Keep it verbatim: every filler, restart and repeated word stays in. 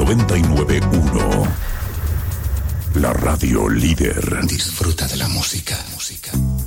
noventa y nueve punto uno. La radio líder. Disfruta de la música, música.